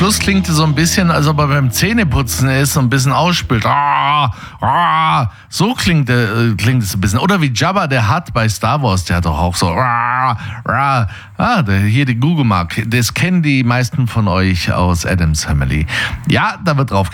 Schluss klingt es so ein bisschen, als ob er beim Zähneputzen ist und ein bisschen ausspült. So klingt es ein bisschen. Oder wie Jabba der Hutt bei Star Wars, der hat doch auch so. Hier die Google Mark. Das kennen die meisten von euch aus Addams Family. Ja, da wird drauf